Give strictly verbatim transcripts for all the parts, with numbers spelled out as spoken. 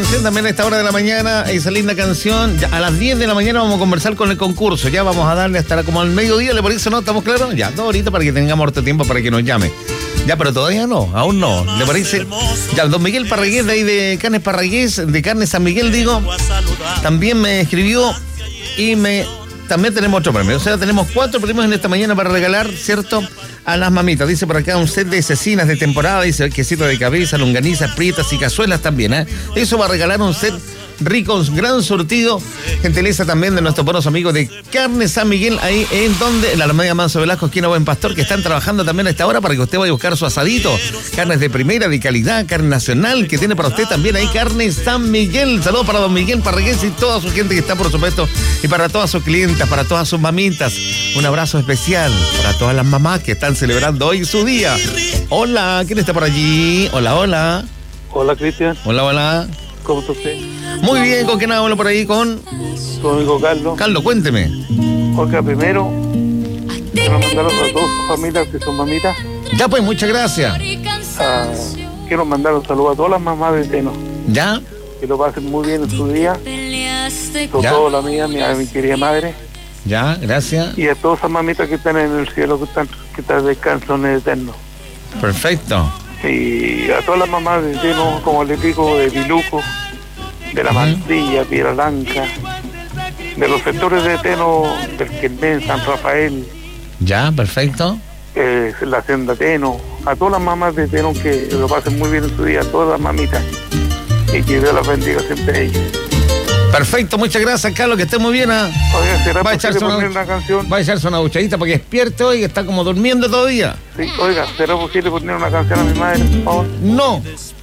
atención también a esta hora de la mañana, esa linda canción. Ya, a las diez de la mañana vamos a conversar con el concurso. Ya vamos a darle hasta como al mediodía, ¿le parece? ¿No? ¿Estamos claros? Ya, dos horitas para que tengamos harto tiempo para que nos llame. Ya, pero todavía no, aún no. ¿Le parece? Ya, don Miguel Parragués, de ahí de Carnes Parragués, de Carnes San Miguel, digo, también me escribió y me... También tenemos otro premio. O sea, tenemos cuatro premios en esta mañana para regalar, ¿cierto? A las mamitas. Dice por acá un set de cecinas de temporada. Dice quesito de cabeza, longanizas, prietas y cazuelas también, ¿eh? Eso va a regalar un set rico, gran surtido. Gentileza también de nuestros buenos amigos de Carnes San Miguel, ahí en donde, en la Alameda Manso Velasco, esquina Buen Pastor, que están trabajando también a esta hora para que usted vaya a buscar su asadito. Carnes de primera, de calidad, carne nacional, que tiene para usted también ahí Carnes San Miguel. Saludos para don Miguel Parragués y toda su gente que está, por supuesto, y para todas sus clientas, para todas sus mamitas. Un abrazo especial para todas las mamás que están celebrando hoy su día. Hola, ¿quién está por allí? Hola, hola. Hola, Cristian. Hola, hola. ¿Cómo está usted? Muy bien, ¿con quién hablo por ahí? Con... Con mi hijo Carlos. Carlos, cuénteme. Oiga, primero, quiero mandar a todas sus familias que son mamitas. Ya pues, muchas gracias. Ah, quiero mandar un saludo a todas las mamás de Teno. ¿Ya? Que lo pasen muy bien en su día. Sobre ¿Ya? todo la mía, mi, a mi querida madre. Ya, gracias. Y a todas esas mamitas que están en el cielo, que están, que están descanso en el eterno. Perfecto. Y a todas las mamás de Teno, como les digo, de Viluco, de La Mantilla, Piedra Blanca, de los sectores de Teno, del Quilmén, San Rafael, Ya, perfecto. eh, la Hacienda Teno, a todas las mamás de Teno que lo pasen muy bien en su día, a todas las mamitas, y que Dios las bendiga siempre a ellas. Perfecto, muchas gracias, Carlos, que esté muy bien. ¿eh? Oiga, ¿será Va a posible echarse una, poner una canción? va a echarse una duchadita para que despierte hoy, que está como durmiendo todavía. Sí, oiga, ¿será posible poner una canción a mi madre, por favor? No.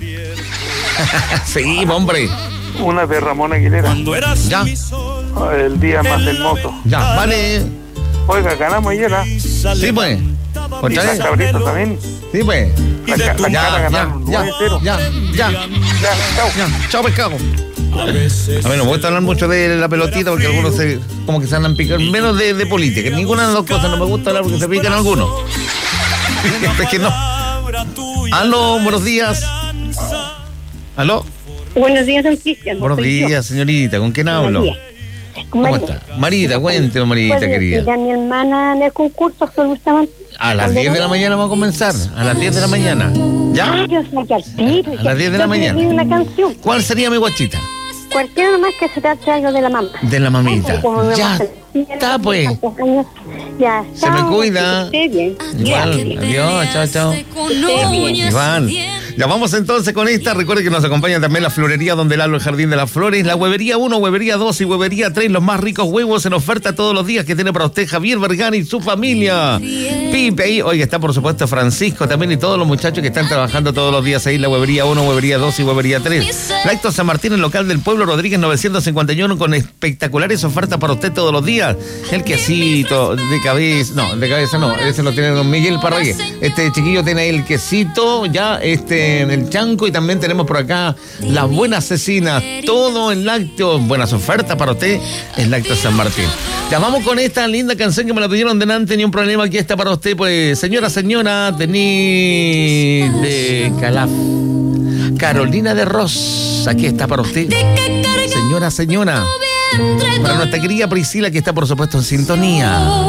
Sí, hombre. Una de Ramón Aguilera, Ya, el día más hermoso. ya, vale. Oiga, ganamos ayer, ¿ah? Sí, pues. Y ¿Otra las vez? cabritas también. Sí, pues. La, ca- la cara Ya, ya, ganaron ya, nueve cero. ya, ya, Ya, chao. ya. Chao, pescado. A ver, no voy a hablar mucho de la pelotita porque algunos se, como que se andan picando, menos de, de política. Ninguna de las dos cosas no me gusta hablar porque se pican algunos. Es que no. Aló, buenos días. Aló. Buenos días, don Cristian. Buenos Soy yo. días, señorita. ¿Con quién hablo? Buenos días. ¿Cómo Marita. está? Marita, cuénteme, Marita, ¿Puede querida. decirle a mi hermana en el concurso absolutamente? A las diez de la mañana vamos a comenzar. A las diez de la mañana. ¿Ya? Ah, yo soy al tiro. A las diez de la Yo pedí mañana. una canción. ¿Cuál sería mi guachita? Cualquiera nomás que se trate algo de la mamá. De la mamita. Como me Ya va a hacer. está, pues. Ya, Se me chao, cuida. que esté bien. Igual, adiós, chao, chao. Iván. Ya vamos entonces con esta. Recuerde que nos acompaña también la florería donde Lalo el Jardín de las Flores, la huevería uno, huevería dos y huevería tres, los más ricos huevos en oferta todos los días que tiene para usted Javier Vergara y su familia. Pipe ahí, oiga, está por supuesto Francisco también y todos los muchachos que están trabajando todos los días ahí, la huevería uno, huevería dos y huevería tres. Lacto San Martín, el local del pueblo Rodríguez novecientos cincuenta y uno con espectaculares ofertas para usted todos los días. El quesito de cabeza, no, de cabeza no, ese lo tiene don Miguel Parragués. Este chiquillo tiene ahí el quesito, ya este el chanco y también tenemos por acá las buenas cecinas, todo en lácteos, buenas ofertas para usted en Lacto San Martín. Ya vamos con esta linda canción que me la pidieron delante, ni un problema, aquí está para usted, pues señora, señora, tení de Calaf, Carolina de Ross, aquí está para usted, señora, señora, para nuestra querida Priscila que está por supuesto en sintonía.